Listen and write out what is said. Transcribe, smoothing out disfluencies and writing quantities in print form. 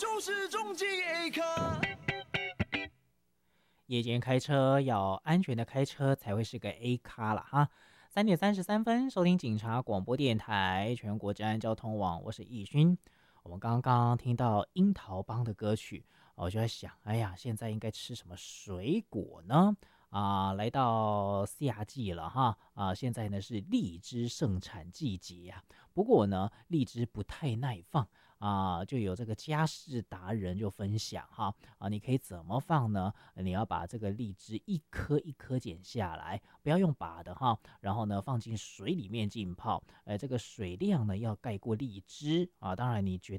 就是终极 A 咖。 夜间开车要安全的开车才会是个 A 咖了哈。3:33，收听警察广播电台全国治安交通网，我是易勋。我们刚刚听到樱桃帮的歌曲，我就在想，哎呀，现在应该吃什么水果呢？来到夏季了哈，现在呢是荔枝盛产季节啊。不过呢，荔枝不太耐放。就有这个家事达人就分享哈，你可以怎么放呢？你要把这个荔枝一颗一颗剪下来，不要用拔的哈，然后呢放进水里面浸泡，这个水量呢要盖过荔枝啊。当然你觉